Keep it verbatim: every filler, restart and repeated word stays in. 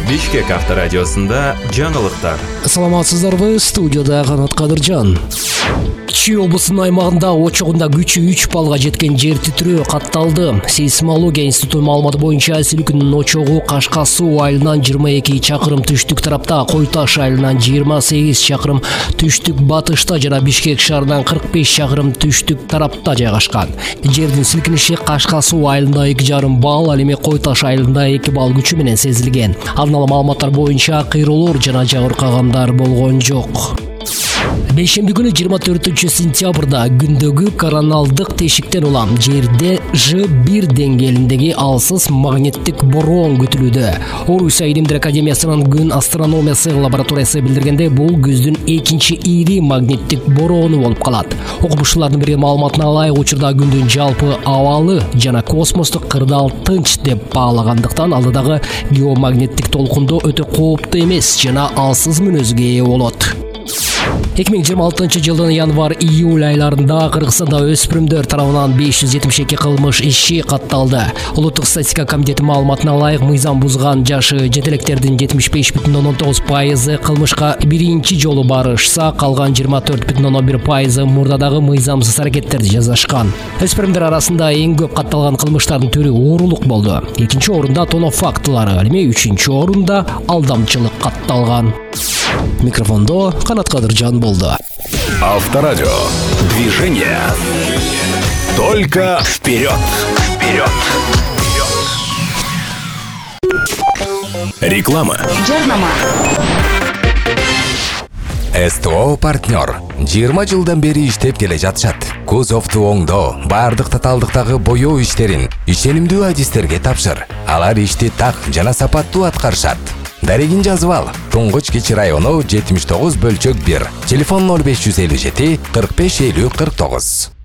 Бишкек авторадиосында жаңылыктар. Саламатсыздарбы, студияда Канат Кадыржан. Чүй облусунун аймагында очогунда күчү үч балга жеткен жер титирөө катталды. Сейсмология институтунун маалыматы боюнча силкинин очогу Кашка суу айылынан жыйырма эки чакырым түштүк тарапта, Кой Таш айылынан жыйырма сегиз чакырым түштүк батышта жана Бишкек шаарынан кырк беш чакырым түштүк тарапта жайгашкан. Жердин силкиниши Кашка суу айылында эки жарым балл, ал эми Кой Таш айылында эки балл күчү менен сезилген. Алдын ала маалыматтар боюнча кыйроолор жана жабыркагандар болгон жок. Бейшемби күнү жыйырма төртүнчү сентябрда күндөгү короналдык тешиктен улам жерде Ж бир деңгээлиндеги алсыз магниттик бороон күтүлүүдө. Орусия Илимдер академиясынын күн астрономиясы лабораториясы билдиргенде, бул күздүн экинчи ири магниттик бороону болуп калат. Окумуштуулардын берген маалыматына ылайык, учурда күндүн жалпы абалы жана космостук кырдаал тынч деп баалагандыктан алдыдагы геомагниттик толкундоо өтө кооптуу эмес жана алсыз мүнөзгө ээ болот. эки миң жыйырма алтынчы жылдын январь-июль айларында Кыргызстанда өспүрүмдөр тарабынан беш жүз жетимиш эки кылмыш иши катталды. Улуттук статистика комитети маалыматына ылайык, мыйзам бузган жашы жетелектердин жетимиш беш бүтүн ондон тогуз пайызы кылмышка биринчи жолу барышса, калган жыйырма төрт бүтүн ондон бир пайызы мурдадагы мыйзамсыз аракеттерди жасашкан. Өспүрүмдөр арасында эң көп катталган кылмыштардын түрү оорулук болду. Экинчи орунда тоноо фактылары, ал эми үчүнчү орунда алдамчылык катталган. Микрофондо Канат Кадыржан болду. Авторадио. Движение. Только вперед. Вперед. Реклама. Жарнама. СТО партнер жыйырма жылдан бери иштеп келе жатышат. Кузовду оңдоо, баардык татаалдыктагы боёо иштерин ишенимдүү адистерге тапшыр. Алар ишти так жана сапаттуу аткарышат. Дарегин жазып ал. Туңгуч Кичи району жетимиш тогуз бөлчөк бир. Телефон ноль беш жүз элүү жети кырк беш элүү кырк тогуз.